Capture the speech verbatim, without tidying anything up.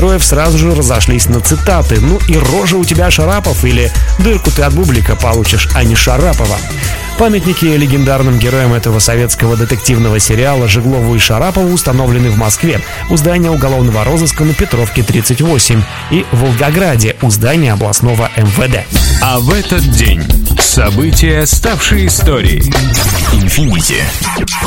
героев сразу же разошлись на цитаты: «Ну и рожа у тебя, Шарапов», или «Дырку ты от бублика получишь, а не Шарапова». Памятники легендарным героям этого советского детективного сериала Жеглову и Шарапову установлены в Москве у здания уголовного розыска на Петровке тридцать восемь и в Волгограде у здания областного эм вэ дэ. А в этот день события, ставшие историей. Infinity.